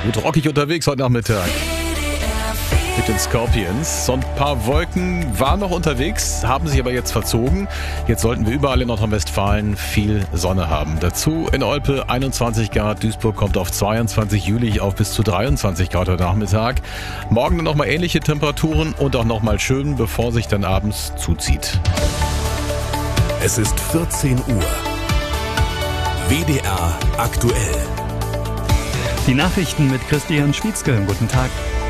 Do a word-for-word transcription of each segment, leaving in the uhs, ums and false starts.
Gut rockig unterwegs heute Nachmittag. Mit den Scorpions. So ein paar Wolken waren noch unterwegs, haben sich aber jetzt verzogen. Jetzt sollten wir überall in Nordrhein-Westfalen viel Sonne haben. Dazu in Olpe einundzwanzig Grad, Duisburg kommt auf zweiundzwanzig, Jülich auf bis zu dreiundzwanzig Grad heute Nachmittag. Morgen dann nochmal ähnliche Temperaturen und auch nochmal schön, bevor sich dann abends zuzieht. Es ist vierzehn Uhr. W D R aktuell. Die Nachrichten mit Christian Schwietzke. Guten Tag.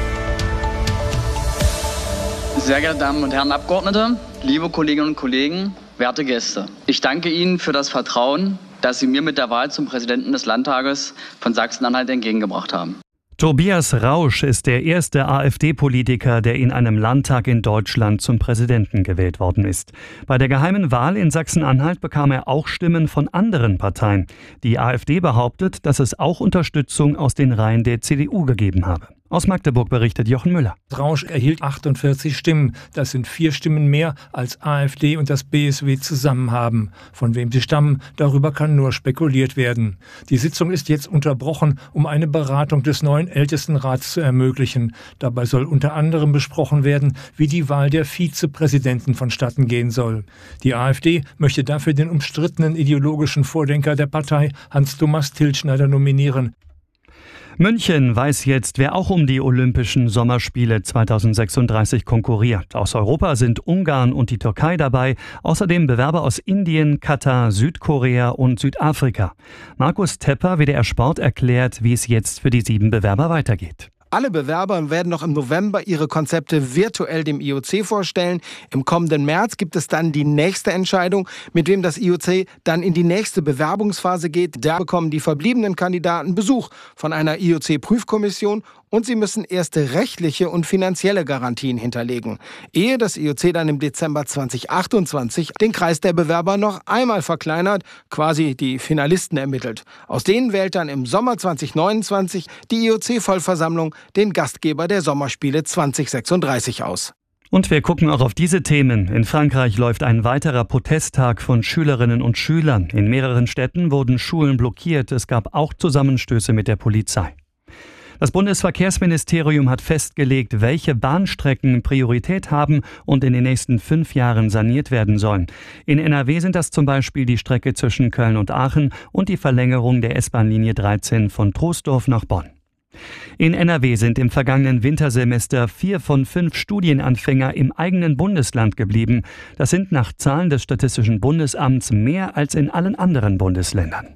Sehr geehrte Damen und Herren Abgeordnete, liebe Kolleginnen und Kollegen, werte Gäste. Ich danke Ihnen für das Vertrauen, das Sie mir mit der Wahl zum Präsidenten des Landtages von Sachsen-Anhalt entgegengebracht haben. Tobias Rausch ist der erste AfD-Politiker, der in einem Landtag in Deutschland zum Präsidenten gewählt worden ist. Bei der geheimen Wahl in Sachsen-Anhalt bekam er auch Stimmen von anderen Parteien. Die AfD behauptet, dass es auch Unterstützung aus den Reihen der C D U gegeben habe. Aus Magdeburg berichtet Jochen Müller. Rausch erhielt achtundvierzig Stimmen. Das sind vier Stimmen mehr, als AfD und das B S W zusammen haben. Von wem sie stammen, darüber kann nur spekuliert werden. Die Sitzung ist jetzt unterbrochen, um eine Beratung des neuen Ältestenrats zu ermöglichen. Dabei soll unter anderem besprochen werden, wie die Wahl der Vizepräsidenten vonstatten gehen soll. Die AfD möchte dafür den umstrittenen ideologischen Vordenker der Partei, Hans-Thomas Tilschneider, nominieren. München weiß jetzt, wer auch um die Olympischen Sommerspiele zweitausendsechsunddreißig konkurriert. Aus Europa sind Ungarn und die Türkei dabei, außerdem Bewerber aus Indien, Katar, Südkorea und Südafrika. Markus Tepper, W D R Sport, erklärt, wie es jetzt für die sieben Bewerber weitergeht. Alle Bewerber werden noch im November ihre Konzepte virtuell dem I O C vorstellen. Im kommenden März gibt es dann die nächste Entscheidung, mit wem das I O C dann in die nächste Bewerbungsphase geht. Da bekommen die verbliebenen Kandidaten Besuch von einer I O C-Prüfkommission und sie müssen erste rechtliche und finanzielle Garantien hinterlegen, ehe das I O C dann im Dezember zweitausendachtundzwanzig den Kreis der Bewerber noch einmal verkleinert, quasi die Finalisten ermittelt. Aus denen wählt dann im Sommer zweitausendneunundzwanzig die I O C-Vollversammlung den Gastgeber der Sommerspiele zweitausendsechsunddreißig aus. Und wir gucken auch auf diese Themen. In Frankreich läuft ein weiterer Protesttag von Schülerinnen und Schülern. In mehreren Städten wurden Schulen blockiert. Es gab auch Zusammenstöße mit der Polizei. Das Bundesverkehrsministerium hat festgelegt, welche Bahnstrecken Priorität haben und in den nächsten fünf Jahren saniert werden sollen. In N R W sind das zum Beispiel die Strecke zwischen Köln und Aachen und die Verlängerung der S-Bahn-Linie dreizehn von Troisdorf nach Bonn. In N R W sind im vergangenen Wintersemester vier von fünf Studienanfänger im eigenen Bundesland geblieben. Das sind nach Zahlen des Statistischen Bundesamts mehr als in allen anderen Bundesländern.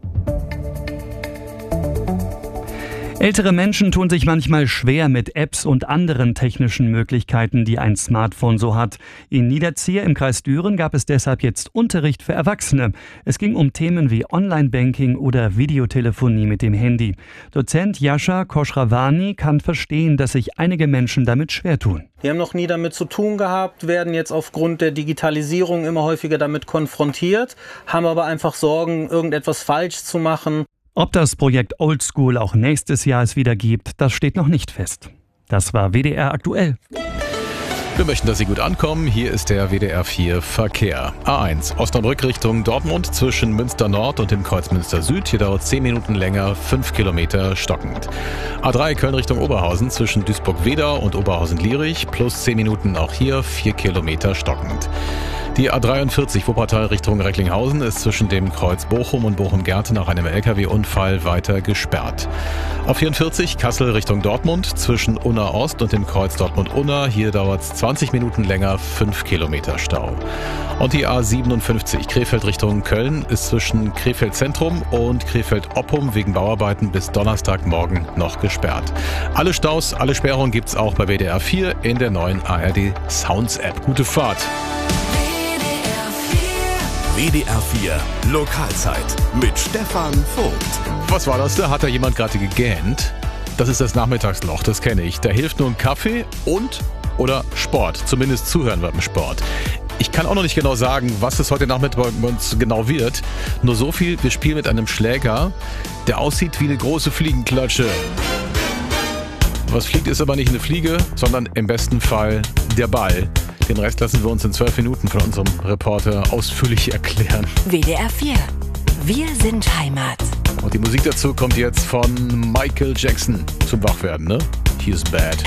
Ältere Menschen tun sich manchmal schwer mit Apps und anderen technischen Möglichkeiten, die ein Smartphone so hat. In Niederzier im Kreis Düren gab es deshalb jetzt Unterricht für Erwachsene. Es ging um Themen wie Online-Banking oder Videotelefonie mit dem Handy. Dozent Jascha Koschrawani kann verstehen, dass sich einige Menschen damit schwer tun. Die haben noch nie damit zu tun gehabt, werden jetzt aufgrund der Digitalisierung immer häufiger damit konfrontiert, haben aber einfach Sorgen, irgendetwas falsch zu machen. Ob das Projekt Oldschool auch nächstes Jahr es wieder gibt, das steht noch nicht fest. Das war W D R aktuell. Wir möchten, dass Sie gut ankommen. Hier ist der W D R vier Verkehr. A eins, Osnabrück Richtung Dortmund zwischen Münster Nord und dem Kreuz Münster Süd. Hier dauert zehn Minuten länger, fünf Kilometer stockend. A drei, Köln Richtung Oberhausen zwischen Duisburg-Wedau und Oberhausen-Lierich. Plus zehn Minuten auch hier, vier Kilometer stockend. Die A dreiundvierzig Wuppertal Richtung Recklinghausen ist zwischen dem Kreuz Bochum und Bochum-Gerte nach einem L K W-Unfall weiter gesperrt. A vierundvierzig Kassel Richtung Dortmund zwischen Unna Ost und dem Kreuz Dortmund-Unna. Hier dauert es zwanzig Minuten länger, fünf Kilometer Stau. Und die A siebenundfünfzig Krefeld Richtung Köln ist zwischen Krefeld Zentrum und Krefeld Oppum wegen Bauarbeiten bis Donnerstagmorgen noch gesperrt. Alle Staus, alle Sperrungen gibt's auch bei W D R vier in der neuen A R D Sounds App. Gute Fahrt! W D R vier Lokalzeit mit Stefan Vogt. Was war das da? Hat da jemand gerade gegähnt? Das ist das Nachmittagsloch, das kenne ich. Da hilft nur ein Kaffee und oder Sport. Zumindest zuhören beim Sport. Ich kann auch noch nicht genau sagen, was es heute Nachmittag bei uns genau wird. Nur so viel, wir spielen mit einem Schläger, der aussieht wie eine große Fliegenklatsche. Was fliegt, ist aber nicht eine Fliege, sondern im besten Fall der Ball. Den Rest lassen wir uns in zwölf Minuten von unserem Reporter ausführlich erklären. W D R vier. Wir sind Heimat. Und die Musik dazu kommt jetzt von Michael Jackson zum Wachwerden, ne? Here's Bad.